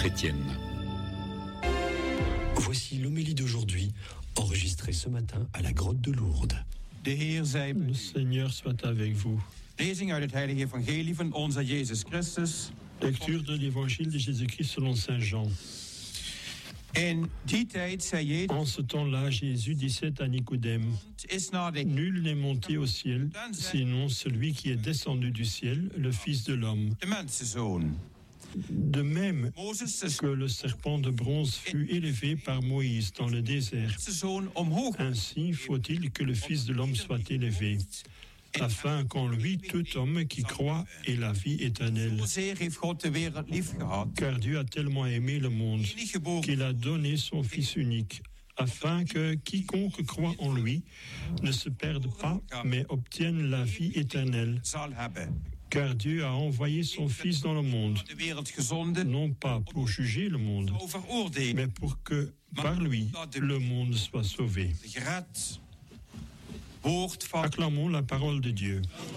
chrétienne. Voici l'homélie d'aujourd'hui, enregistrée ce matin à la grotte de Lourdes. Le Seigneur soit avec vous. Lezing uit het heilige evangelie van onze Jezus Christus. Lecture de l'évangile de Jésus-Christ selon saint Jean. In die tijd zei Jezus: En ce temps-là, Jésus disait à Nicodème: is naar de Nul n'est monté au ciel, sinon celui qui est descendu du ciel, le Fils de l'homme. mensenzoon. De même Mozes' que le serpent de bronze fut élevé par Moïse dans le désert, mensenzoon omhoog. ainsi faut-il que le Fils de l'homme soit élevé, afin qu'en lui tout homme qui croit ait la vie éternelle. Zozeer heeft God de wereld lief gehad. Car Dieu a tellement aimé le monde Enige geboren qu'il a donné son Fils unique, afin que quiconque croit en lui ne se perde pas, mais obtienne la vie éternelle. zal hebben. Car Dieu a envoyé son Fils dans le monde, De wereld gezonden. non pas pour juger le monde, Zo veroordelen. mais pour que par lui le monde soit sauvé. Gered. Woord van Acclamons la parole de Dieu.